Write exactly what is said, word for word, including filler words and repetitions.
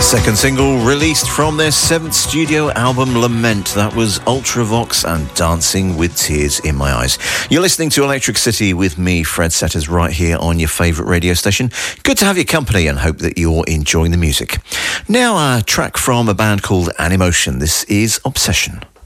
Second single released from their seventh studio album, Lament. That was Ultravox and Dancing with Tears in My Eyes. You're listening to Electric City with me, Fred Setters, right here on your favourite radio station. Good to have your company and hope that you're enjoying the music. Now a track from a band called Animotion. This is Obsession.